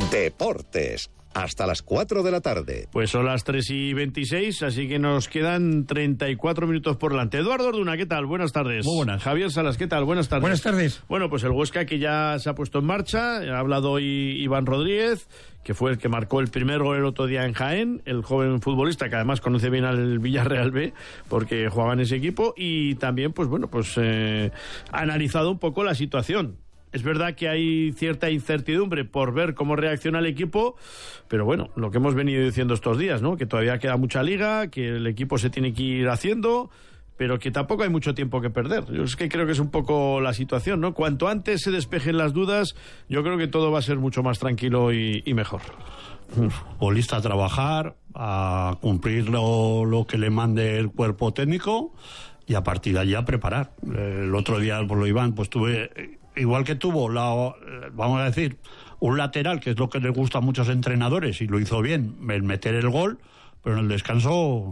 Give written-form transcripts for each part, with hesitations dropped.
Deportes. Hasta las 4 de la tarde. Pues son las 3:26, así que nos quedan 34 minutos por delante. Eduardo Orduna, ¿qué tal? Buenas tardes. Muy buenas. Javier Salas, ¿qué tal? Buenas tardes. Buenas tardes. Bueno, pues el Huesca que ya se ha puesto en marcha. Ha hablado hoy Iván Rodríguez, que fue el que marcó el primer gol el otro día en Jaén, el joven futbolista que además conoce bien al Villarreal B, porque jugaba en ese equipo, y también, pues bueno, ha analizado un poco la situación. Es verdad que hay cierta incertidumbre por ver cómo reacciona el equipo, pero bueno, lo que hemos venido diciendo estos días, ¿no? Que todavía queda mucha liga, que el equipo se tiene que ir haciendo, pero que tampoco hay mucho tiempo que perder. Yo es que creo que es un poco la situación, ¿no? Cuanto antes se despejen las dudas, yo creo que todo va a ser mucho más tranquilo y mejor. Futbolista a trabajar, a cumplir lo que le mande el cuerpo técnico y a partir de allí a preparar. El otro día, por lo Iván, pues tuve... Igual que tuvo, vamos a decir, un lateral, que es lo que les gusta a muchos entrenadores, y lo hizo bien, el meter el gol, pero en el descanso,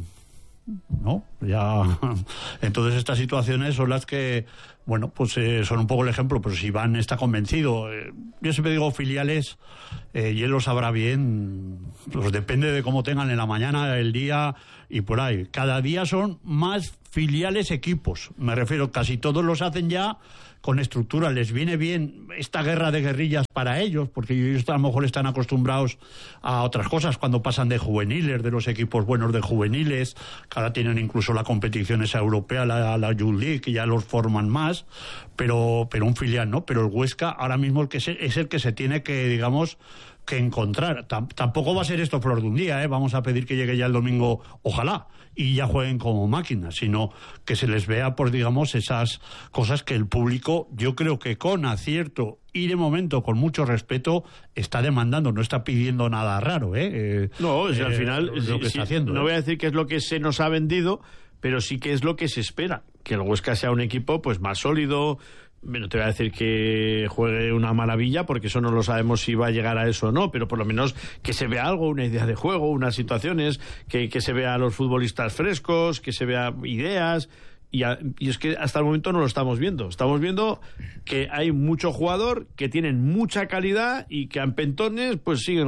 no, ya. Entonces estas situaciones son las que, bueno, pues son un poco el ejemplo, pero si Iván está convencido, yo siempre digo filiales, y él lo sabrá bien, pues depende de cómo tengan en la mañana, el día y por ahí. Cada día son más filiales equipos, me refiero, casi todos los hacen ya con estructura, les viene bien esta guerra de guerrillas para ellos, porque ellos a lo mejor están acostumbrados a otras cosas cuando pasan de juveniles, de los equipos buenos de juveniles, que ahora tienen incluso la competición esa europea, la Youth League, que ya los forman más, pero un filial no, pero el Huesca ahora mismo es el que se tiene que, digamos, que encontrar. Tampoco va a ser esto flor de un día, vamos a pedir que llegue ya el domingo, ojalá, y ya jueguen como máquinas, sino que se les vea, pues digamos, esas cosas que el público, yo creo que con acierto y de momento con mucho respeto, está demandando, no está pidiendo nada raro, No, al final lo que está haciendo. No voy a decir que es lo que se nos ha vendido, pero sí que es lo que se espera, que el Huesca sea un equipo pues más sólido. Bueno, te voy a decir que juegue una maravilla, porque eso no lo sabemos si va a llegar a eso o no, pero por lo menos que se vea algo, una idea de juego, unas situaciones, que se vea a los futbolistas frescos, que se vea ideas. Y es que hasta el momento no lo estamos viendo. Estamos viendo que hay mucho jugador, que tienen mucha calidad y que a empentones, pues sí,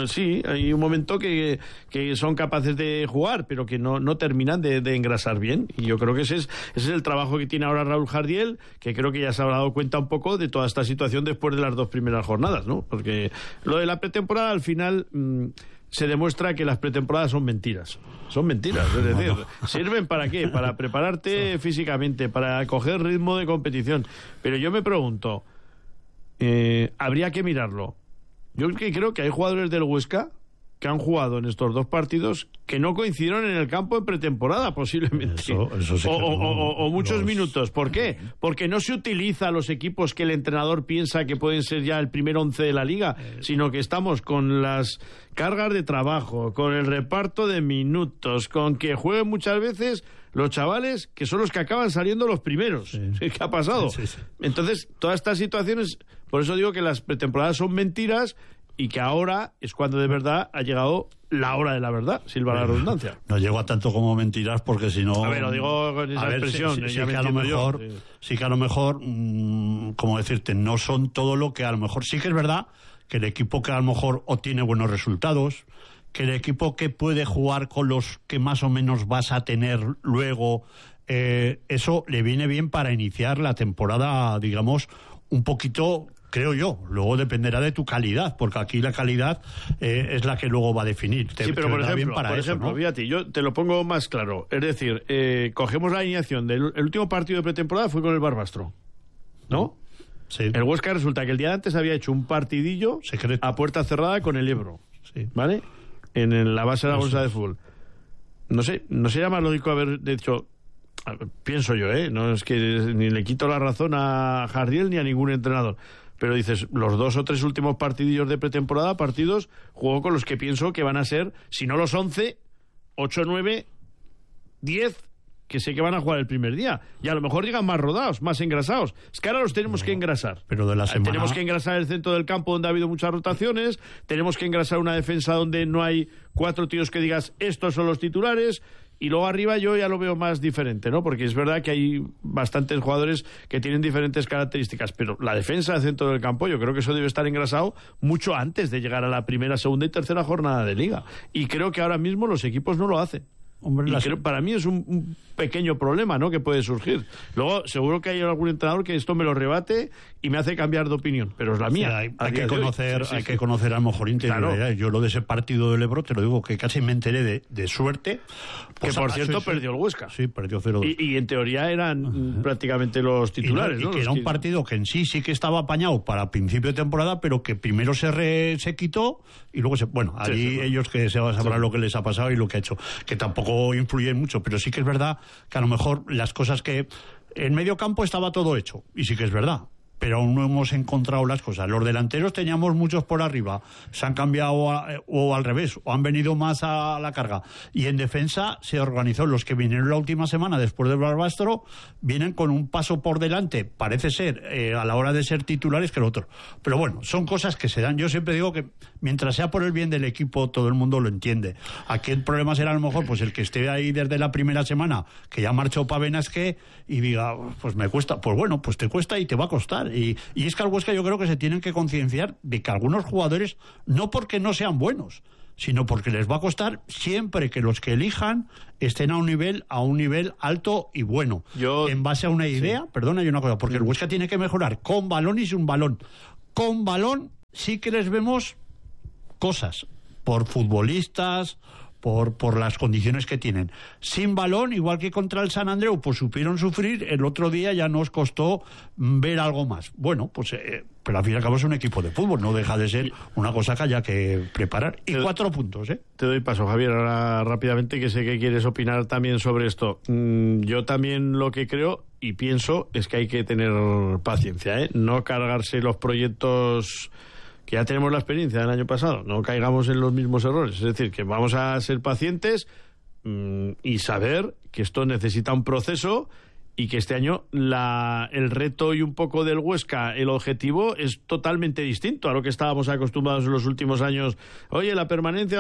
hay un momento que son capaces de jugar, pero que no terminan de engrasar bien. Y yo creo que ese es el trabajo que tiene ahora Raúl Jardiel, que creo que ya se habrá dado cuenta un poco de toda esta situación después de las 2 primeras jornadas, ¿no? Porque lo de la pretemporada, al final... se demuestra que las pretemporadas son mentiras. Son mentiras, es decir, ¿sirven para qué? Para prepararte físicamente, para coger ritmo de competición. Pero yo me pregunto, habría que mirarlo. Yo creo que hay jugadores del Huesca que han jugado en estos 2 partidos que no coincidieron en el campo en pretemporada, posiblemente. Eso sí, o muchos minutos. ¿Por qué? Porque no se utiliza a los equipos que el entrenador piensa que pueden ser ya el primer 11 de la liga, sino que estamos con las cargas de trabajo, con el reparto de minutos, con que jueguen muchas veces los chavales que son los que acaban saliendo los primeros. Sí. ¿Qué ha pasado? Sí. Entonces, todas estas situaciones, por eso digo que las pretemporadas son mentiras, y que ahora es cuando de verdad ha llegado la hora de la verdad, silva la redundancia. No llego a tanto como mentiras, porque si no... A ver, lo digo con esa expresión. Sí que a lo mejor, como decirte, no son todo lo que a lo mejor... Sí que es verdad que el equipo que a lo mejor obtiene buenos resultados, que el equipo que puede jugar con los que más o menos vas a tener luego, eso le viene bien para iniciar la temporada, digamos, un poquito... creo yo, luego dependerá de tu calidad, porque aquí la calidad es la que luego va a definir. Sí, pero por ejemplo, ¿no? Fíjate, yo te lo pongo más claro. Es decir, cogemos la alineación del último partido de pretemporada, fue con el Barbastro, ¿no? Sí. El Huesca resulta que el día antes había hecho un partidillo secreto a puerta cerrada con el Ebro, sí, ¿vale? En la base de la bolsa de fútbol. No sería más lógico haber dicho... Pienso yo, no es que ni le quito la razón a Jardiel ni a ningún entrenador, pero dices, los 2 o 3 últimos partidillos de pretemporada, jugó con los que pienso que van a ser, si no los 11, 8, 9, 10, que sé que van a jugar el primer día, y a lo mejor llegan más rodados, más engrasados. Es que ahora los tenemos que engrasar, pero de la semana... tenemos que engrasar el centro del campo, donde ha habido muchas rotaciones, tenemos que engrasar una defensa donde no hay 4 tíos que digas, estos son los titulares, Y luego arriba yo ya lo veo más diferente, ¿no? Porque es verdad que hay bastantes jugadores que tienen diferentes características, pero la defensa del centro del campo, yo creo que eso debe estar engrasado mucho antes de llegar a la primera, segunda y tercera jornada de Liga. Y creo que ahora mismo los equipos no lo hacen. Hombre, para mí es un pequeño problema, ¿no?, que puede surgir. Luego, seguro que hay algún entrenador que esto me lo rebate y me hace cambiar de opinión, pero es la mía. Hay que conocer a lo mejor interioridades. Claro. Yo lo de ese partido del Ebro, te lo digo, que casi me enteré de suerte. Pues, que por cierto perdió el Huesca. Sí, perdió 0-2. Y en teoría eran prácticamente los titulares, ¿no? Y que era un partido que en sí que estaba apañado para principio de temporada, pero que primero se quitó y luego allí ellos que sabrán lo que les ha pasado y lo que ha hecho, que tampoco influyen mucho, pero sí que es verdad que a lo mejor las cosas que en medio campo estaba todo hecho, y sí que es verdad, pero aún no hemos encontrado las cosas. Los delanteros teníamos muchos por arriba, se han cambiado o al revés, o han venido más a la carga. Y en defensa se organizó. Los que vinieron la última semana después del Barbastro vienen con un paso por delante, parece ser, a la hora de ser titulares que el otro. Pero bueno, son cosas que se dan. Yo siempre digo que mientras sea por el bien del equipo, todo el mundo lo entiende. Aquí el problema será a lo mejor pues el que esté ahí desde la primera semana, que ya marchó para Benasque y diga, pues me cuesta. Pues bueno, pues te cuesta y te va a costar. Y es que al Huesca yo creo que se tienen que concienciar de que algunos jugadores, no porque no sean buenos, sino porque les va a costar siempre que los que elijan estén a un nivel alto y bueno. En base a una idea, perdona, hay una cosa, porque el Huesca tiene que mejorar con balón y sin balón. Con balón sí que les vemos cosas, por futbolistas, por las condiciones que tienen. Sin balón, igual que contra el San Andreu, pues supieron sufrir. El otro día ya nos costó ver algo más. Bueno, pues pero al fin y al cabo es un equipo de fútbol, no deja de ser una cosa que haya que preparar. Y 4 puntos, ¿eh? Te doy paso, Javier, ahora rápidamente, que sé que quieres opinar también sobre esto. Yo también lo que creo y pienso es que hay que tener paciencia, ¿eh? No cargarse los proyectos, que ya tenemos la experiencia del año pasado, no caigamos en los mismos errores. Es decir, que vamos a ser pacientes y saber que esto necesita un proceso y que este año el reto y un poco del Huesca, el objetivo es totalmente distinto a lo que estábamos acostumbrados en los últimos años. Oye, la permanencia,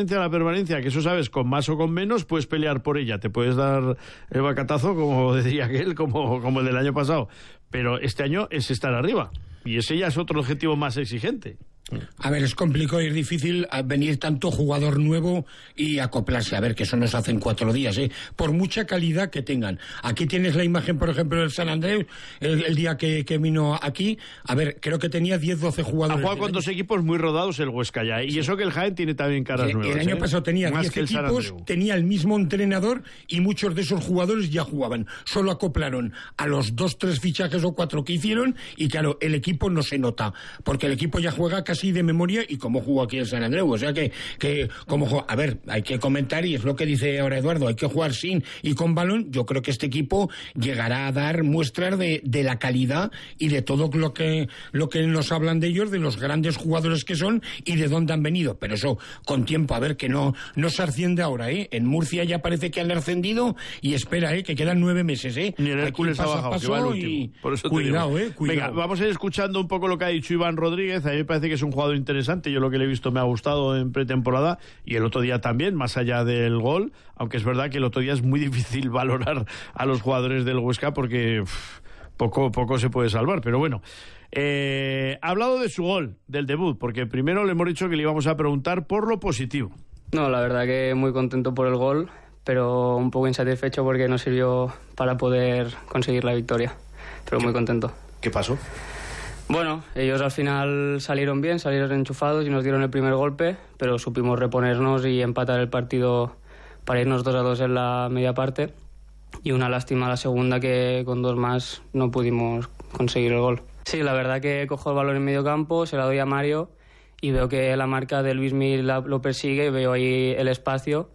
que eso sabes, con más o con menos puedes pelear por ella, te puedes dar el bacatazo, como decía aquel, como el del año pasado, pero este año es estar arriba. Y ese ya es otro objetivo más exigente. A ver, es complicado y es difícil venir tanto jugador nuevo y acoplarse. A ver, que eso nos hace en 4 días, ¿eh? Por mucha calidad que tengan. Aquí tienes la imagen, por ejemplo, del San Andreu, el día que vino aquí. A ver, creo que tenía 10-12 jugadores. Ha jugado con 2 equipos muy rodados el Huesca ya. Y eso que el Jaén tiene también caras nuevas. El año pasado tenía 10 equipos, tenía el mismo entrenador y muchos de esos jugadores ya jugaban. Solo acoplaron a los 2-3 fichajes o 4 que hicieron y claro, el equipo no se nota. Porque el equipo ya juega casi de memoria y como jugó aquí el San Andreu, o sea que como juega, a ver, hay que comentar y es lo que dice ahora Eduardo, hay que jugar sin y con balón. Yo creo que este equipo llegará a dar muestras de la calidad y de todo lo que nos hablan de ellos, de los grandes jugadores que son y de dónde han venido, pero eso con tiempo, a ver, que no se asciende ahora, en Murcia ya parece que han ascendido y espera, que quedan 9 meses, Ni el Hércules ha bajado, que va el último. Por eso cuidado, cuidado. Venga, vamos a ir escuchando un poco lo que ha dicho Iván Rodríguez. A mí me parece que es un jugador interesante, yo lo que le he visto me ha gustado en pretemporada y el otro día también, más allá del gol, aunque es verdad que el otro día es muy difícil valorar a los jugadores del Huesca porque poco se puede salvar, pero bueno. Ha hablado de su gol, del debut, porque primero le hemos dicho que le íbamos a preguntar por lo positivo. No, la verdad que muy contento por el gol, pero un poco insatisfecho porque no sirvió para poder conseguir la victoria, pero muy contento. ¿Qué pasó? Bueno, ellos al final salieron bien, salieron enchufados y nos dieron el primer golpe, pero supimos reponernos y empatar el partido para irnos 2-2 en la media parte. Y una lástima la segunda, que con 2 más no pudimos conseguir el gol. Sí, la verdad que cojo el balón en medio campo, se la doy a Mario y veo que la marca de Luismi lo persigue, veo ahí el espacio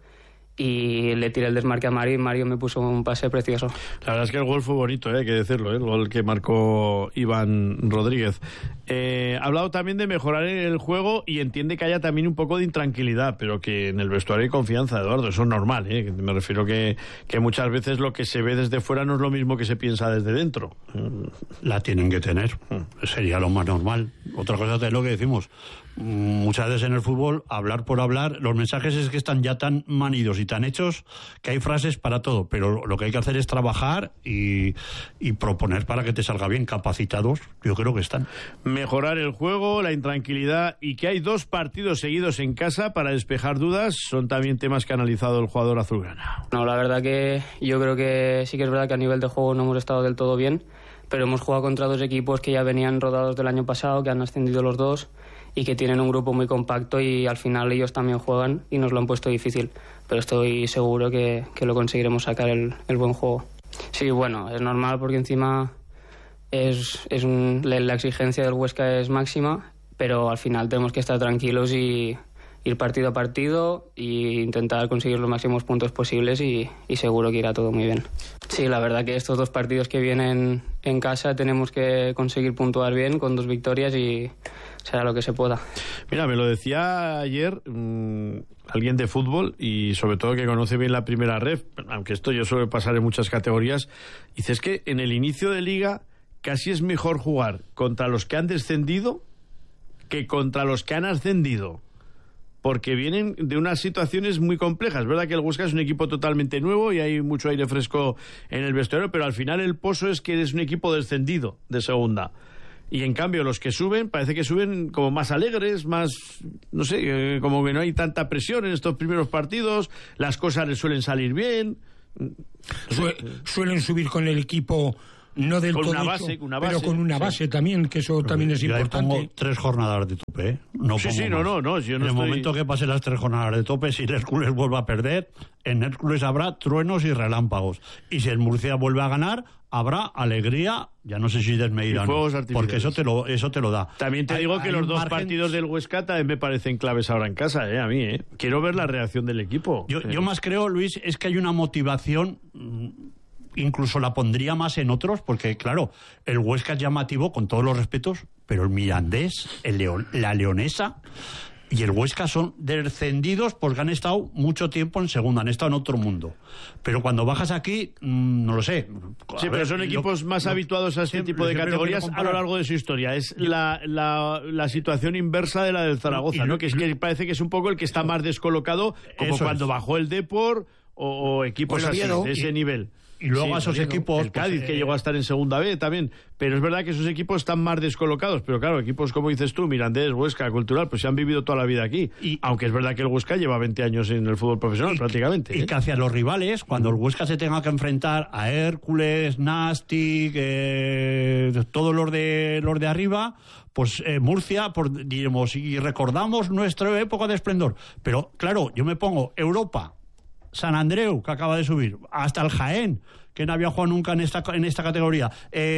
y le tiré el desmarque a Mario y Mario me puso un pase precioso. La verdad es que el gol fue bonito, hay que decirlo, el gol que marcó Iván Rodríguez. Ha hablado también de mejorar el juego y entiende que haya también un poco de intranquilidad, pero que en el vestuario hay confianza, Eduardo, eso es normal, me refiero que muchas veces lo que se ve desde fuera no es lo mismo que se piensa desde dentro. La tienen que tener, sería lo más normal. Otra cosa es lo que decimos, muchas veces en el fútbol, hablar por hablar, los mensajes es que están ya tan manidos y tan hechos que hay frases para todo, pero lo que hay que hacer es trabajar y proponer para que te salga bien. Capacitados, yo creo que están. Mejorar el juego, la intranquilidad y que hay 2 partidos seguidos en casa para despejar dudas son también temas que ha analizado el jugador azulgrana. No, la verdad que yo creo que sí que es verdad que a nivel de juego no hemos estado del todo bien, pero hemos jugado contra 2 equipos que ya venían rodados del año pasado, que han ascendido los 2 y que tienen un grupo muy compacto, y al final ellos también juegan y nos lo han puesto difícil, pero estoy seguro que lo conseguiremos sacar el buen juego. Sí, bueno, es normal porque encima la exigencia del Huesca es máxima, pero al final tenemos que estar tranquilos y ir partido a partido e intentar conseguir los máximos puntos posibles y seguro que irá todo muy bien. Sí, la verdad que estos 2 partidos que vienen en casa tenemos que conseguir puntuar bien con 2 victorias y será lo que se pueda. Mira, me lo decía ayer alguien de fútbol y sobre todo que conoce bien la primera ref, aunque esto yo suele pasar en muchas categorías. Dice, es que en el inicio de liga casi es mejor jugar contra los que han descendido que contra los que han ascendido, porque vienen de unas situaciones muy complejas. Es verdad que el Huesca es un equipo totalmente nuevo y hay mucho aire fresco en el vestuario, pero al final el pozo es que es un equipo descendido de segunda. Y en cambio los que suben, parece que suben como más alegres, más, no sé, como que no hay tanta presión en estos primeros partidos, las cosas les suelen salir bien. Suelen subir con el equipo... No del todo hecho, pero con una base también, que eso también es importante. Yo pongo 3 jornadas de tope, ¿eh? No sí, pongo no, más. Yo en no el estoy... momento que pase las 3 jornadas de tope, si el Hércules vuelve a perder, en Hércules habrá truenos y relámpagos. Y si el Murcia vuelve a ganar, habrá alegría, ya no sé si desmedida, ¿no? Porque eso te lo da. También te digo que los 2 partidos del Huesca también me parecen claves ahora en casa, a mí, Quiero ver la reacción del equipo. Yo más creo, Luis, es que hay una motivación... Incluso la pondría más en otros, porque claro, el Huesca es llamativo con todos los respetos, pero el Mirandés, la Leonesa y el Huesca son descendidos porque han estado mucho tiempo en segunda, han estado en otro mundo. Pero cuando bajas aquí, no lo sé. Sí, pero son equipos más habituados a este tipo de categorías a lo largo de su historia. Es la situación inversa de la del Zaragoza, ¿no? Que es que parece que es un poco el que está más descolocado, como cuando bajó el Depor o equipos así, de ese nivel. Y luego a esos equipos... El Cádiz, que llegó a estar en segunda B también. Pero es verdad que esos equipos están más descolocados. Pero claro, equipos como dices tú, Mirandés, Huesca, Cultural, pues se han vivido toda la vida aquí. Aunque es verdad que el Huesca lleva 20 años en el fútbol profesional, prácticamente. Y que hacia los rivales, cuando el Huesca se tenga que enfrentar a Hércules, Nastic, todos los de arriba... Pues Murcia, diremos, y recordamos nuestra época de esplendor. Pero claro, yo me pongo Europa, San Andreu, que acaba de subir, hasta el Jaén, que no había jugado nunca en esta categoría,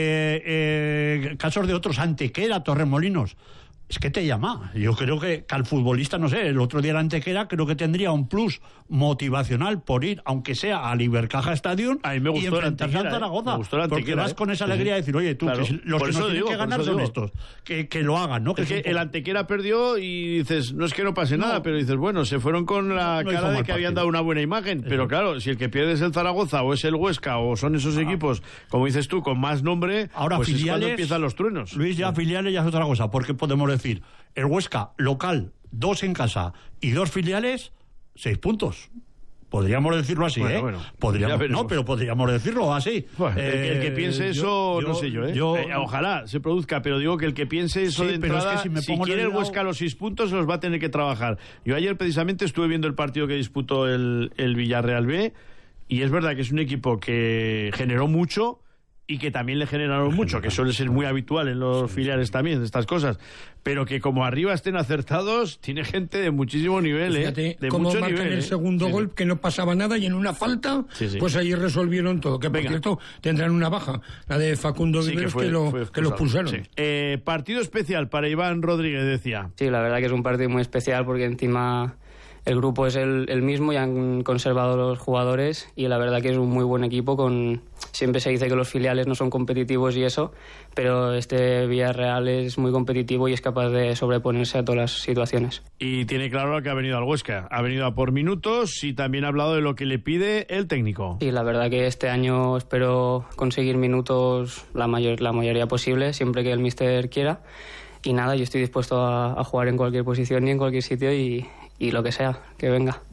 casos de otros, Antequera, Torremolinos. Es que te llama. Yo creo que al futbolista, no sé, el otro día el Antequera creo que tendría un plus motivacional por ir, aunque sea al Ibercaja Stadium, y enfrentarse al Zaragoza. Porque vas con esa alegría de decir, oye, tú, claro, los que nos tienen que ganar son estos. Que lo hagan, ¿no? Que el Antequera perdió y dices, no es que no pase nada, pero dices, bueno, se fueron con la cara de que habían dado una buena imagen. Pero claro, si el que pierde es el Zaragoza o es el Huesca o son esos equipos, como dices tú, con más nombre, ahora pues filiales, es cuando empiezan los truenos. Luis, ya filiales ya es otra cosa, porque podemos decir, el Huesca local, 2 en casa y 2 filiales, 6 puntos. Podríamos decirlo así, Bueno, pero podríamos decirlo así. Bueno, el que piense eso, no sé yo, ojalá se produzca, pero digo que el que piense eso de entrada, es que si quiere el Huesca los 6 puntos, los va a tener que trabajar. Yo ayer precisamente estuve viendo el partido que disputó el Villarreal B, y es verdad que es un equipo que generó mucho, y que también le generaron mucho, que suele ser muy habitual en los filiales también, de estas cosas, pero que como arriba estén acertados, tiene gente de muchísimo nivel, Fíjate, de como mucho marcan nivel, el segundo gol, que no pasaba nada, y en una falta, pues ahí resolvieron todo, que por cierto tendrán una baja, la de Facundo Viveros, que lo pulsaron. Partido especial para Iván Rodríguez, decía. Sí, la verdad que es un partido muy especial, porque encima el grupo es el mismo y han conservado los jugadores, y la verdad que es un muy buen equipo. Siempre se dice que los filiales no son competitivos y eso, pero este Villarreal es muy competitivo y es capaz de sobreponerse a todas las situaciones. Y tiene claro lo que ha venido al Huesca. Ha venido a por minutos y también ha hablado de lo que le pide el técnico. Sí, la verdad que este año espero conseguir minutos la mayoría posible, siempre que el míster quiera. Y nada, yo estoy dispuesto a jugar en cualquier posición y en cualquier sitio y lo que sea, que venga.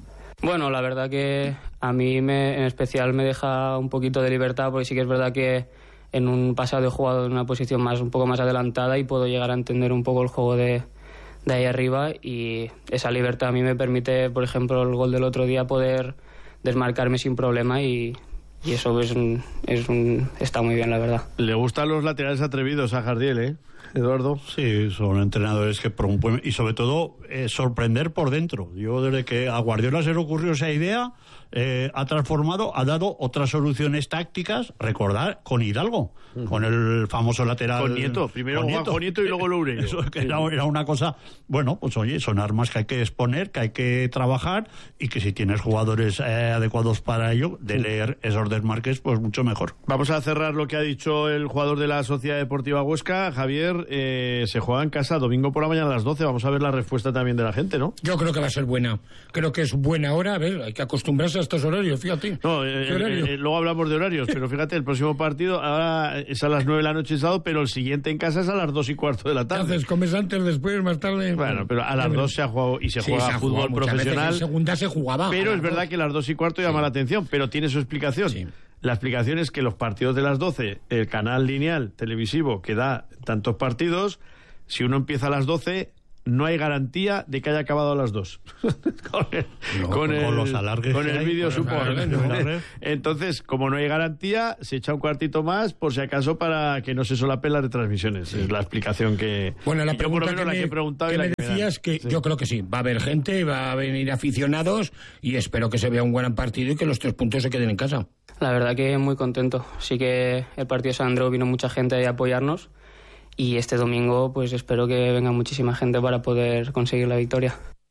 Bueno, la verdad que a mí en especial me deja un poquito de libertad, porque sí que es verdad que en un pasado he jugado en una posición un poco más adelantada y puedo llegar a entender un poco el juego de ahí arriba, y esa libertad a mí me permite, por ejemplo, el gol del otro día, poder desmarcarme sin problema, y eso está muy bien, la verdad. Le gustan los laterales atrevidos a Jardiel, ¿eh, Eduardo? Sí, son entrenadores que promueven, y sobre todo sorprender por dentro. Yo, desde que a Guardiola se le ocurrió esa idea, ha transformado, ha dado otras soluciones tácticas. Recordar con Hidalgo, con el famoso lateral. Con Nieto, primero Juanjo Nieto y luego Loureiro. Eso era una cosa, bueno, pues oye, son armas que hay que exponer, que hay que trabajar, y que si tienes jugadores adecuados para ello, de leer esos desmarques, pues mucho mejor. Vamos a cerrar lo que ha dicho el jugador de la Sociedad Deportiva Huesca, Javier. Se juega en casa domingo por la mañana a las 12. Vamos a ver la respuesta también de la gente, ¿no? Yo creo que va a ser buena. Creo que es buena hora. A ver, hay que acostumbrarse a estos horarios, fíjate. No, luego hablamos de horarios, pero fíjate, el próximo partido ahora es a las 9 de la noche el sábado, pero el siguiente en casa es a las 2:15 de la tarde. Entonces, comes antes, después, más tarde. Bueno, pero a las 2 se ha jugado, y se juega fútbol profesional. En segunda se jugaba. Pero es verdad que a las 2:15 llama la atención, pero tiene su explicación. Sí. La explicación es que los partidos de las 12, el canal lineal televisivo que da tantos partidos, si uno empieza a las 12, no hay garantía de que haya acabado a las 2. con los alargues, con el vídeo support. Entonces, como no hay garantía, se echa un cuartito más, por si acaso, para que no se solapen las retransmisiones. Sí. Es la explicación que... Bueno, la pregunta que me decías, que sí. Yo creo que sí. Va a haber gente, va a venir aficionados, y espero que se vea un buen partido y que los 3 puntos se queden en casa. La verdad que muy contento. Sí que el partido de San Andreu vino mucha gente a apoyarnos, y este domingo pues espero que venga muchísima gente para poder conseguir la victoria.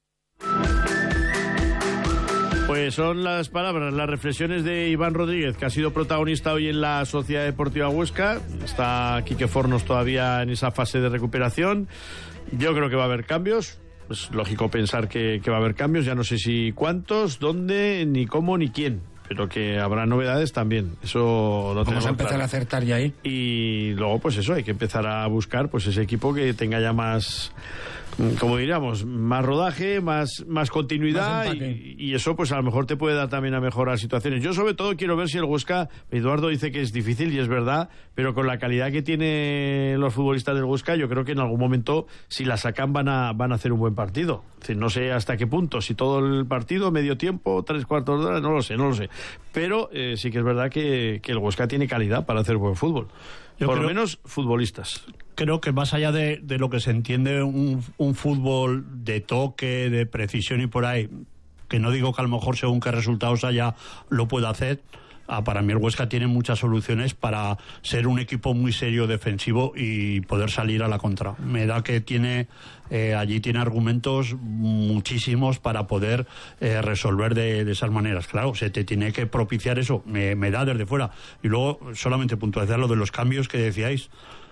Pues son las palabras, las reflexiones de Iván Rodríguez, que ha sido protagonista hoy en la Sociedad Deportiva Huesca. Está Quique Fornos todavía en esa fase de recuperación. Yo creo que va a haber cambios. Es lógico pensar que va a haber cambios. Ya no sé si cuántos, dónde, ni cómo, ni quién. Pero que habrá novedades también. Eso lo tenemos. Vamos a empezar a acertar ya ahí. Y luego, pues eso, hay que empezar a buscar pues ese equipo que tenga ya más, como diríamos, más rodaje, más continuidad, y eso pues a lo mejor te puede dar también a mejorar situaciones. Yo sobre todo quiero ver si el Huesca, Eduardo dice que es difícil y es verdad, pero con la calidad que tienen los futbolistas del Huesca, yo creo que en algún momento, si la sacan, van a hacer un buen partido. Es decir, no sé hasta qué punto, si todo el partido, medio tiempo, 3/4 de hora, no lo sé. Pero sí que es verdad que el Huesca tiene calidad para hacer buen fútbol. Por lo menos futbolistas. Creo que más allá de lo que se entiende un fútbol de toque, de precisión y por ahí, que no digo que a lo mejor según qué resultados haya lo pueda hacer, para mí el Huesca tiene muchas soluciones para ser un equipo muy serio defensivo y poder salir a la contra. Me da que allí tiene argumentos muchísimos para poder resolver de esas maneras. Claro, se te tiene que propiciar eso, me da desde fuera. Y luego solamente puntualizar lo de los cambios que decíais.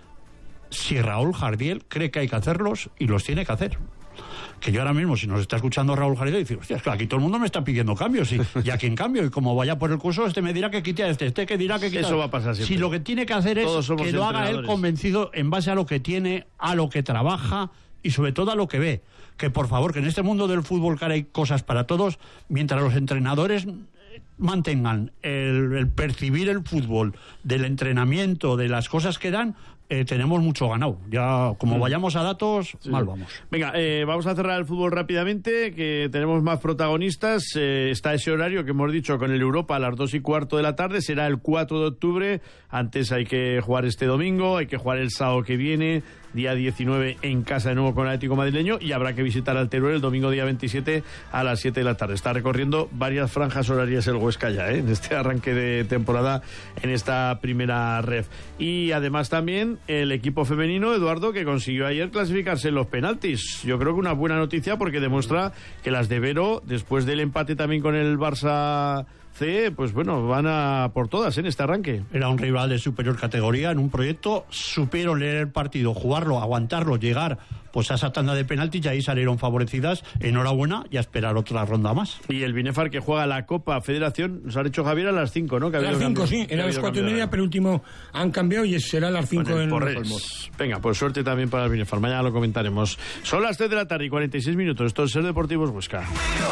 Si Raúl Jardiel cree que hay que hacerlos, y los tiene que hacer. Que yo ahora mismo, si nos está escuchando Raúl Jardiel, dice, hostia, es que aquí todo el mundo me está pidiendo cambios, y aquí en cambio, y como vaya por el curso, me dirá que quite a este que dirá que quite. Eso va a pasar siempre. Si lo que tiene que hacer es que lo haga él convencido en base a lo que tiene, a lo que trabaja y sobre todo a lo que ve. Que por favor, que en este mundo del fútbol, que hay cosas para todos, mientras los entrenadores mantengan el percibir el fútbol del entrenamiento, de las cosas que dan, tenemos mucho ganado. Ya como vayamos a datos, sí, mal vamos. Venga, vamos a cerrar el fútbol rápidamente, que tenemos más protagonistas. Está ese horario que hemos dicho con el Europa a las 2:15 de la tarde, será el 4 de octubre. Antes hay que jugar este domingo, hay que jugar el sábado que viene, día 19, en casa de nuevo con el Atlético Madrileño, y habrá que visitar al Teruel el domingo día 27 a las 7 de la tarde. Está recorriendo varias franjas horarias el Huesca ya, en este arranque de temporada, en esta primera ref. Y además también el equipo femenino, Eduardo, que consiguió ayer clasificarse en los penaltis. Yo creo que una buena noticia, porque demuestra que las de Vero, después del empate también con el Barça C, pues bueno, van a por todas en este arranque. Era un rival de superior categoría en un proyecto, supieron leer el partido, jugarlo, aguantarlo, llegar pues a esa tanda de penaltis y ahí salieron favorecidas. Enhorabuena y a esperar otra ronda más. Y el Binefar, que juega la Copa Federación, nos ha dicho Javier a las 5, ¿no? Que a las 5, sí, era a las 4:30, pero último han cambiado y será a las 5 en Olmos. Venga, pues suerte también para el Binefar, mañana lo comentaremos. Son las 3 de la tarde y 46 minutos, esto es Ser Deportivos Huesca.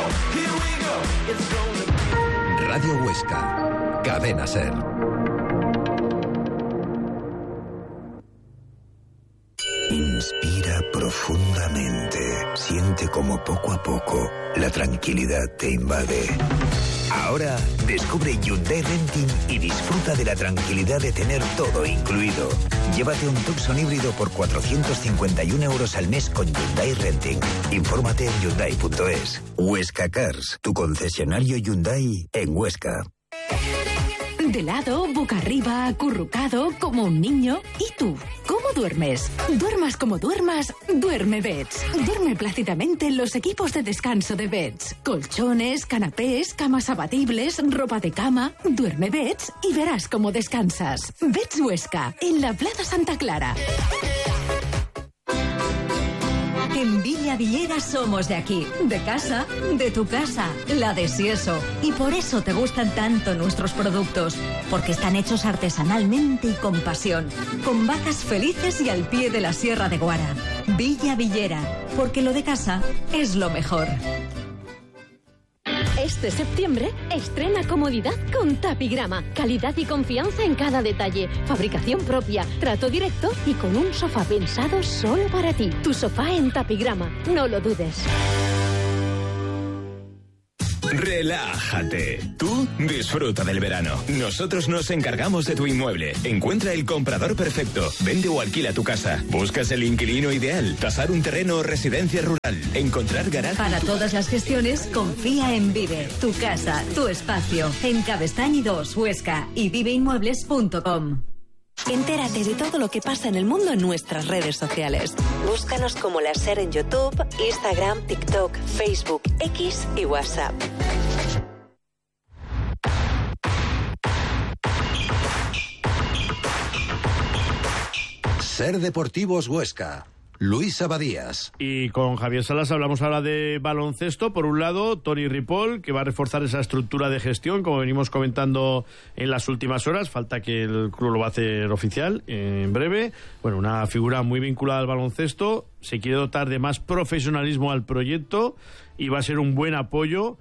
Radio Huesca, Cadena Ser. Inspira profundamente. Siente como poco a poco la tranquilidad te invade. Ahora descubre Hyundai Renting y disfruta de la tranquilidad de tener todo incluido. Llévate un Tucson híbrido por 451 euros al mes con Hyundai Renting. Infórmate en Hyundai.es. Huesca Cars, tu concesionario Hyundai en Huesca. De lado, boca arriba, acurrucado, como un niño. ¿Y tú? ¿Cómo duermes? Duermas como duermas, duerme Beds. Duerme plácidamente en los equipos de descanso de Beds. Colchones, canapés, camas abatibles, ropa de cama. Duerme Beds y verás cómo descansas. Beds Huesca, en la Plaza Santa Clara. En Villa Villera somos de aquí, de casa, de tu casa, la de Sieso. Y por eso te gustan tanto nuestros productos, porque están hechos artesanalmente y con pasión, con vacas felices y al pie de la Sierra de Guara. Villa Villera, porque lo de casa es lo mejor. Este septiembre, estrena comodidad con Tapigrama. Calidad y confianza en cada detalle. Fabricación propia, trato directo y con un sofá pensado solo para ti. Tu sofá en Tapigrama. No lo dudes. Relájate. Tú disfruta del verano. Nosotros nos encargamos de tu inmueble. Encuentra el comprador perfecto. Vende o alquila tu casa. Buscas el inquilino ideal. Tasar un terreno o residencia rural. Encontrar garaje. Para todas las gestiones, confía en Vive. Tu casa, tu espacio. En Cabestañi 2, Huesca y viveinmuebles.com. Entérate de todo lo que pasa en el mundo en nuestras redes sociales. Búscanos como La Ser en YouTube, Instagram, TikTok, Facebook, X y WhatsApp. Ser Deportivos Huesca. Luis Abadías. Y con Javier Salas hablamos ahora de baloncesto. Por un lado, Toni Ripoll, que va a reforzar esa estructura de gestión, como venimos comentando en las últimas horas. Falta que el club lo va a hacer oficial en breve. Bueno, una figura muy vinculada al baloncesto. Se quiere dotar de más profesionalismo al proyecto y va a ser un buen apoyo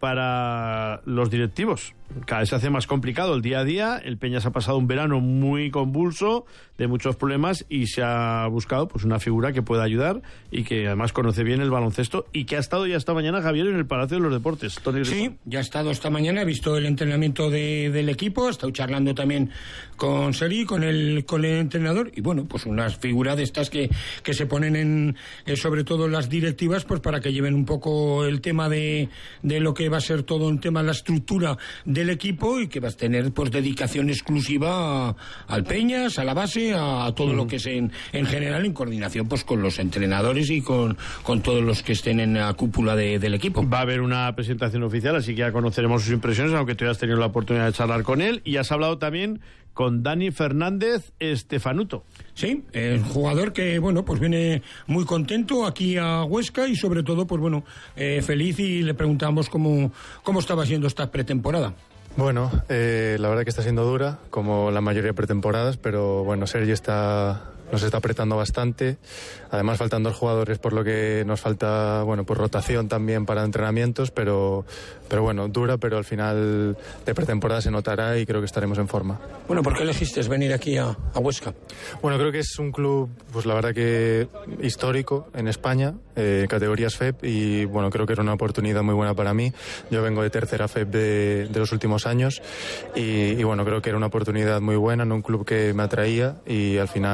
para los directivos. Cada vez se hace más complicado el día a día. El Peñas ha pasado un verano muy convulso, de muchos problemas, y se ha buscado pues una figura que pueda ayudar y que además conoce bien el baloncesto y que ha estado ya esta mañana, Javier, en el Palacio de los Deportes. Toni Ripoll. Sí, ya ha estado esta mañana, he visto el entrenamiento del equipo, he estado charlando también con Seri, con el entrenador, y bueno, pues unas figuras de estas que se ponen en sobre todo las directivas, pues para que lleven un poco el tema de lo que va a ser todo un tema, la estructura del equipo, y que vas a tener pues dedicación exclusiva al Peñas, a la base, a todo lo que es en general, en coordinación pues con los entrenadores y con todos los que estén en la cúpula del equipo. Va a haber una presentación oficial, así que ya conoceremos sus impresiones, aunque tú ya has tenido la oportunidad de charlar con él, y has hablado también con Dani Fernández Estefanuto. Sí, el jugador que, bueno, pues viene muy contento aquí a Huesca y sobre todo, pues bueno, feliz, y le preguntamos cómo estaba siendo esta pretemporada. Bueno, la verdad que está siendo dura, como la mayoría de pretemporadas, pero bueno, Sergi nos está apretando bastante, además faltan 2 jugadores, por lo que nos falta, bueno, pues rotación también para entrenamientos, pero bueno, dura, pero al final de pretemporada se notará y creo que estaremos en forma. Bueno, ¿por qué elegiste venir aquí a Huesca? Bueno, creo que es un club, pues la verdad que histórico en España, categorías FEP, y bueno, creo que era una oportunidad muy buena para mí. Yo vengo de tercera FEP de los últimos años y bueno, creo que era una oportunidad muy buena en un club que me atraía, y al final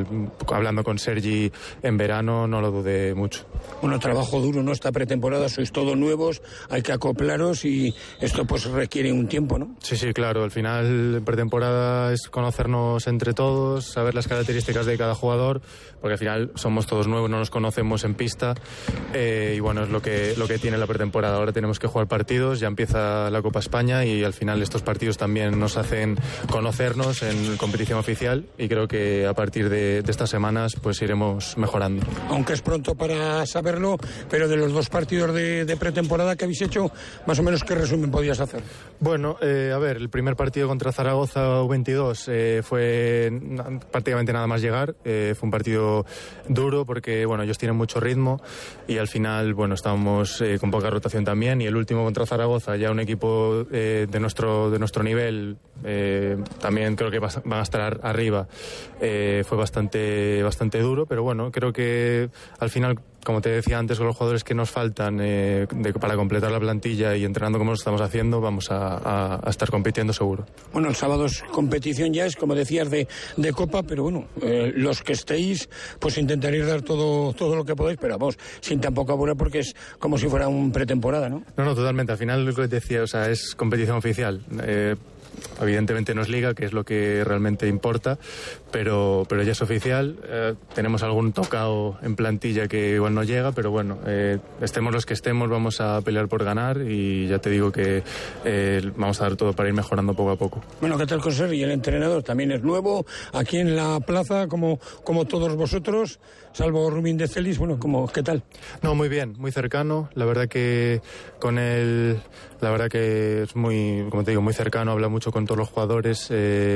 hablando con Sergi en verano, no lo dudé mucho. Bueno, trabajo duro, ¿no? Esta pretemporada sois todos nuevos, hay que acoplaros y esto pues requiere un tiempo, ¿no? Sí, claro, al final pretemporada es conocernos entre todos, saber las características de cada jugador, porque al final somos todos nuevos, no nos conocemos en pista, y bueno, es lo que tiene la pretemporada. Ahora tenemos que jugar partidos, ya empieza la Copa España y al final estos partidos también nos hacen conocernos en competición oficial y creo que a partir de estas semanas pues iremos mejorando. Aunque es pronto para saberlo, pero de los 2 partidos de pretemporada que habéis hecho, más o menos, ¿qué resumen podías hacer? Bueno, a ver, el primer partido contra Zaragoza U22 fue prácticamente nada más llegar, fue un partido duro porque, bueno, ellos tienen mucho ritmo y al final, bueno, estábamos con poca rotación también, y el último contra Zaragoza, ya un equipo de nuestro nivel, también creo que van a estar arriba, fue bastante duro, pero bueno, creo que al final, como te decía antes, con los jugadores que nos faltan para completar la plantilla y entrenando como lo estamos haciendo, vamos a estar compitiendo seguro. Bueno, el sábado es competición ya, es como decías de Copa, pero bueno, los que estéis, pues intentaréis dar todo lo que podáis, pero vamos, sin tampoco apurar porque es como si fuera un pretemporada, ¿no? No, totalmente, al final lo que te decía, o sea, es competición oficial. Evidentemente no es liga, que es lo que realmente importa, pero ya es oficial. Tenemos algún tocado en plantilla que igual no llega, pero bueno, estemos los que estemos, vamos a pelear por ganar y ya te digo que vamos a dar todo para ir mejorando poco a poco. Bueno, ¿qué tal con Sergi? El entrenador también es nuevo, aquí en la plaza, como todos vosotros, salvo Rubín de Celis. Bueno, ¿qué tal? No, muy bien, muy cercano. La verdad que con él, la verdad que es muy, como te digo, muy cercano, habla mucho con todos los jugadores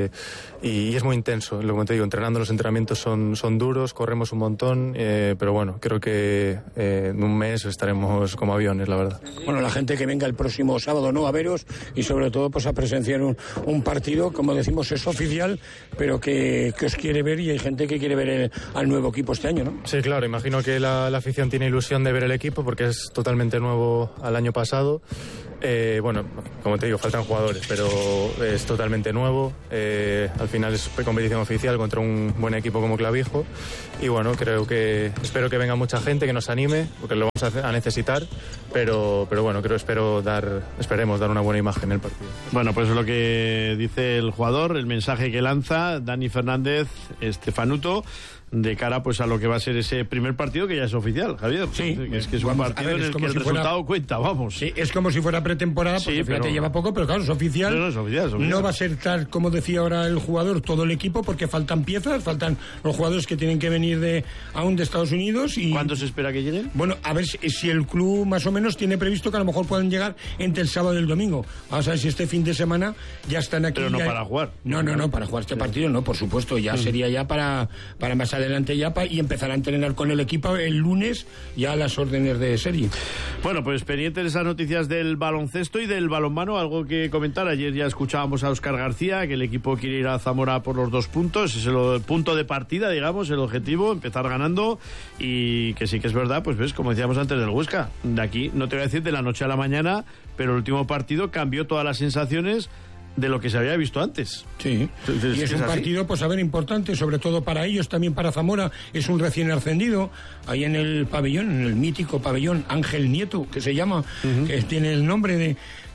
y es muy intenso. Como te digo, entrenando, los entrenamientos son duros, corremos un montón, pero bueno, creo que en un mes estaremos como aviones, la verdad. Bueno, la gente que venga el próximo sábado, ¿no?, a veros y sobre todo pues a presenciar un partido, como decimos, es oficial, pero que os quiere ver, y hay gente que quiere ver al nuevo equipo este año, ¿no? Sí, claro, imagino que la afición tiene ilusión de ver el equipo porque es totalmente nuevo al año pasado. Bueno, como te digo, faltan jugadores, pero es totalmente nuevo. Al final es competición oficial contra un buen equipo como Clavijo. Y bueno, espero que venga mucha gente, que nos anime, porque lo vamos a necesitar. Pero bueno, esperemos dar una buena imagen en el partido. Bueno, pues lo que dice el jugador, el mensaje que lanza Dani Fernández Estefanuto, de cara pues a lo que va a ser ese primer partido que ya es oficial, Javier. Sí, es que es un partido en el que el resultado cuenta, vamos. Sí, es como si fuera pretemporada, porque fíjate, lleva poco, pero claro, es oficial. No, es oficial. No va a ser tal como decía ahora el jugador, todo el equipo, porque faltan piezas, faltan los jugadores que tienen que venir aún de Estados Unidos. Y ¿cuándo se espera que lleguen? Bueno, a ver si el club más o menos tiene previsto que a lo mejor puedan llegar entre el sábado y el domingo. Vamos a ver si este fin de semana ya están aquí. Pero no para jugar. No, para jugar este partido no, por supuesto, ya sería ya para más adelante ya y empezar a entrenar con el equipo el lunes ya a las órdenes de Sergi. Bueno, pues pendientes de esas noticias del baloncesto y del balonmano, algo que comentar. Ayer ya escuchábamos a Óscar García, que el equipo quiere ir a Zamora por los 2 puntos, es el punto de partida, digamos, el objetivo, empezar ganando, y que sí que es verdad, pues ves, como decíamos antes del Huesca, de aquí, no te voy a decir de la noche a la mañana, pero el último partido cambió todas las sensaciones de lo que se había visto antes. Sí, y es un partido, pues a ver, importante, sobre todo para ellos, también para Zamora, es un recién ascendido, ahí en el pabellón, en el mítico pabellón Ángel Nieto, que se llama, que tiene el nombre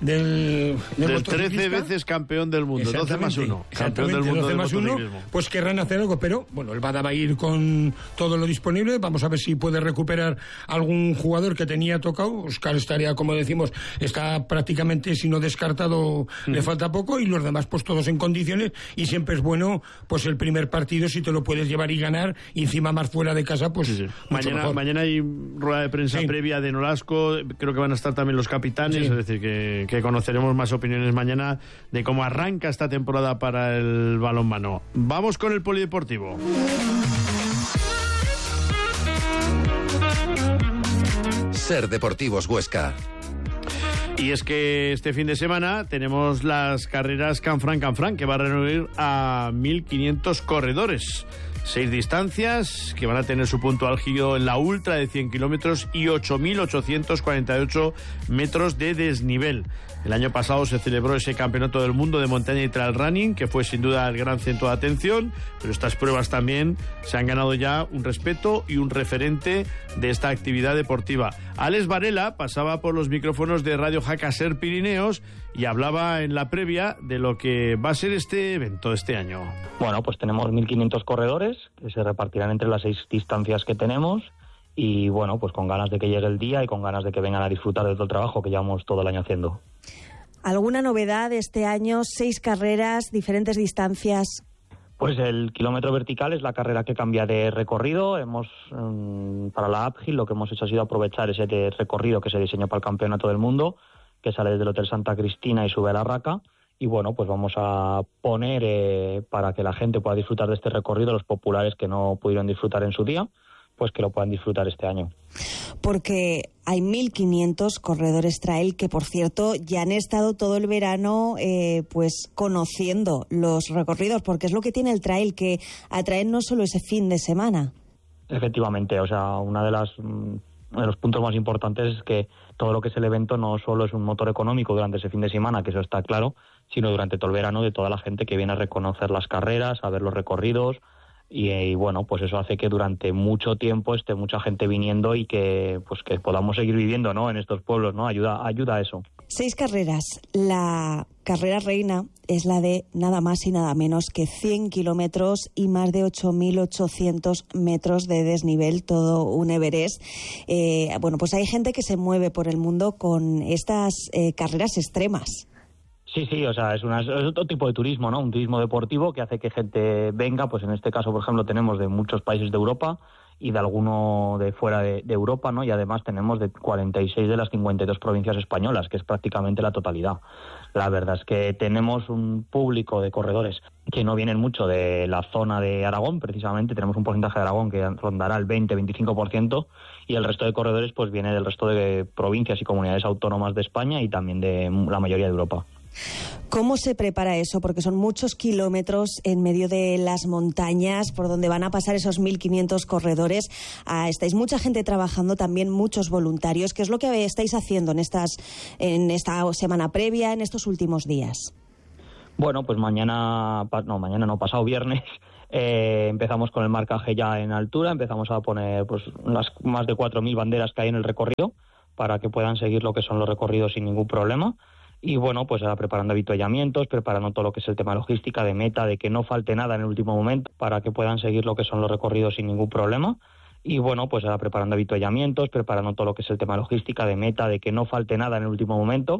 del 13 veces campeón del mundo, 12 más 1, campeón del mundo 12 más 1, pues querrán hacer algo, pero bueno, el Bada va a ir con todo lo disponible, vamos a ver si puede recuperar algún jugador que tenía tocado. Óscar estaría, como decimos, está prácticamente, si no descartado, le falta poco, y los demás pues todos en condiciones, y siempre es bueno pues el primer partido si te lo puedes llevar y ganar, y encima más fuera de casa, pues sí. Mañana hay rueda de prensa previa de Nolasco, creo que van a estar también los capitanes, es decir que conoceremos más opiniones mañana de cómo arranca esta temporada para el balonmano. Vamos con el polideportivo. Ser Deportivos Huesca. Y es que este fin de semana tenemos las carreras Canfranc, que va a reunir a 1.500 corredores. 6 distancias que van a tener su punto álgido en la ultra de 100 kilómetros y 8.848 metros de desnivel. El año pasado se celebró ese campeonato del mundo de montaña y trail running, que fue sin duda el gran centro de atención, pero estas pruebas también se han ganado ya un respeto y un referente de esta actividad deportiva. Alex Varela pasaba por los micrófonos de Radio Jacaser Pirineos y hablaba en la previa de lo que va a ser este evento de este año. Bueno, pues tenemos 1.500 corredores que se repartirán entre las 6 distancias que tenemos y bueno, pues con ganas de que llegue el día y con ganas de que vengan a disfrutar de todo el trabajo que llevamos todo el año haciendo. ¿Alguna novedad este año? 6 carreras, diferentes distancias. Pues el kilómetro vertical es la carrera que cambia de recorrido. Para la Uphill lo que hemos hecho ha sido aprovechar ese recorrido que se diseñó para el Campeonato del Mundo, que sale desde el Hotel Santa Cristina y sube a la Raca. Y bueno, pues vamos a poner para que la gente pueda disfrutar de este recorrido, los populares que no pudieron disfrutar en su día, pues que lo puedan disfrutar este año. Porque hay 1.500 corredores trail que, por cierto, ya han estado todo el verano pues conociendo los recorridos, porque es lo que tiene el trail, que atrae no solo ese fin de semana. Efectivamente, o sea, uno de los puntos más importantes es que todo lo que es el evento no solo es un motor económico durante ese fin de semana, que eso está claro, sino durante todo el verano de toda la gente que viene a reconocer las carreras, a ver los recorridos. Y bueno, pues eso hace que durante mucho tiempo esté mucha gente viniendo y que podamos seguir viviendo, ¿no?, en estos pueblos, ¿no? Ayuda a eso. 6 carreras. La carrera reina es la de nada más y nada menos que 100 kilómetros y más de 8.800 metros de desnivel, todo un Everest. Bueno, pues hay gente que se mueve por el mundo con estas carreras extremas. Sí, o sea, es otro tipo de turismo, ¿no? Un turismo deportivo que hace que gente venga, pues en este caso, por ejemplo, tenemos de muchos países de Europa y de alguno de fuera de Europa, ¿no? Y además tenemos de 46 de las 52 provincias españolas, que es prácticamente la totalidad. La verdad es que tenemos un público de corredores que no vienen mucho de la zona de Aragón, precisamente. Tenemos un porcentaje de Aragón que rondará el 20-25%, y el resto de corredores pues viene del resto de provincias y comunidades autónomas de España y también de la mayoría de Europa. ¿Cómo se prepara eso? Porque son muchos kilómetros en medio de las montañas por donde van a pasar esos 1.500 corredores. Estáis mucha gente trabajando, también muchos voluntarios. ¿Qué es lo que estáis haciendo en esta semana previa, en estos últimos días? Bueno, pues pasado viernes empezamos con el marcaje ya en altura. Empezamos a poner pues las más de 4.000 banderas que hay en el recorrido para que puedan seguir lo que son los recorridos sin ningún problema. Y bueno, pues ahora preparando avituallamientos, preparando todo lo que es el tema logística de meta, de que no falte nada en el último momento para que puedan seguir lo que son los recorridos sin ningún problema. Y bueno, pues ahora preparando avituallamientos, preparando todo lo que es el tema logística de meta, de que no falte nada en el último momento